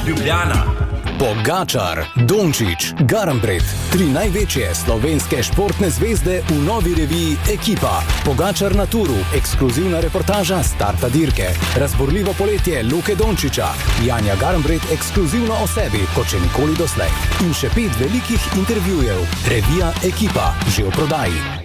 Ljubljana. Pogačar, Dončić, Garnbret, 3 največje slovenske športne zvezde v novi reviji Ekipa. Pogačar na turu, ekskluzivna reportaža starta dirke. Razborljivo poletje Luke Dončića, Janja Garnbret ekskluzivno o sebi, kot še nikoli doslej. In še 5 velikih intervjujev. Revija Ekipa, že v prodaji.